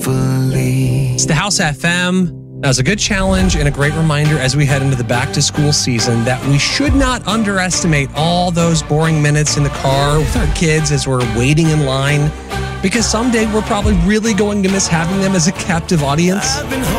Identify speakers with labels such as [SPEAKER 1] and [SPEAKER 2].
[SPEAKER 1] It's the House FM. That was a good challenge and a great reminder as we head into the back-to-school season that we should not underestimate all those boring minutes in the car with our kids as we're waiting in line, because someday we're probably really going to miss having them as a captive audience.